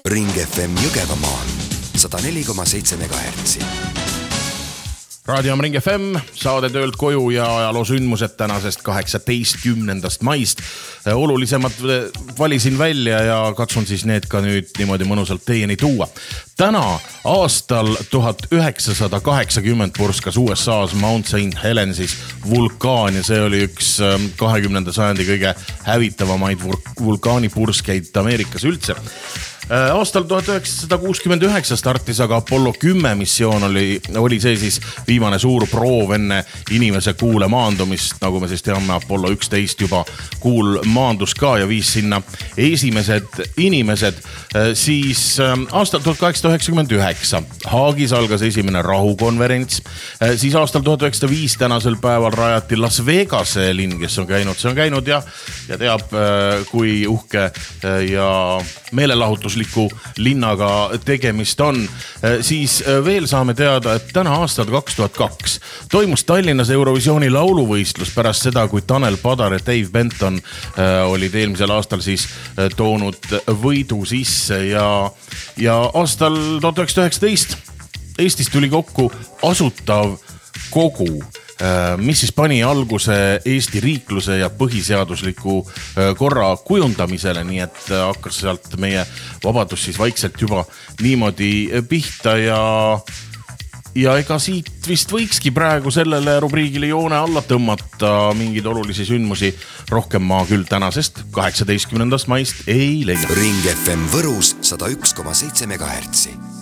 Ring FM Jõgevamaal 104,7 MHz. Raadio Ring FM, saade töölt koju ja ajaloosündmused tänasest 18. maist. Olulisemad valisin välja ja katsun siis need ka nüüd niimoodi mõnusalt teieni tuua. Täna aastal 1980 purskas USA's Mount St. Helensis vulkaan ja see oli üks 20. sajandi kõige hävitavamaid vulkaanipurskeid Ameerikas üldse. Aastal 1969 startis aga Apollo 10 missioon oli see siis viimane suur proov enne inimese kuule maandumist, nagu me siis teame, Apollo 11 juba kuul maandus ka ja viis sinna esimesed inimesed. Siis aastal 1999 Haagis algas esimene rahukonverents, siis aastal 1905 tänasel päeval rajati Las Vegase linn, kes on käinud ja teab, kui uhke ja meelelahutusliku linnaga tegemist on. Siis veel saame teada, et täna aastal 2002 toimus Tallinnas Eurovisiooni lauluvõistlus pärast seda, kui Tanel Padar ja Dave Benton olid eelmisel aastal siis toonud võidu sisse ja aastal 1919 Eestis tuli kokku Asutav Kogu, mis siis pani alguse Eesti riikluse ja põhiseadusliku korra kujundamisele, nii et hakkas sealt meie vabadus siis vaikselt juba niimoodi pihta ja ega siit vist võikski praegu sellele rubriigile joone alla tõmmata, mingeid olulisi sündmusi rohkem ma küll tänasest 18. maist ei leia. Ring FM Võrus 101,7 MHz.